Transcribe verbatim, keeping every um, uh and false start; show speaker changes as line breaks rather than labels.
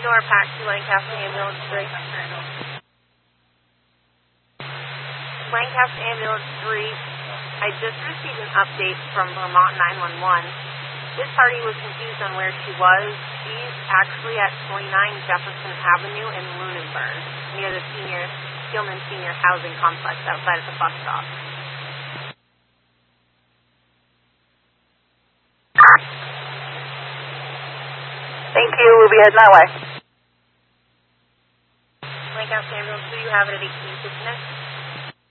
Door, Pack two, Lancaster Ambulance three. Lancaster Ambulance three, I just received an update from Vermont nine one one. This party was confused on where she was. She's actually at twenty-nine Jefferson Avenue in Lunenburg, near the senior Gilman Senior Housing Complex outside of the bus stop.
Thank you. We'll be heading that way.
Lancaster Ambulance, do you have it at eighteen fifty-nine?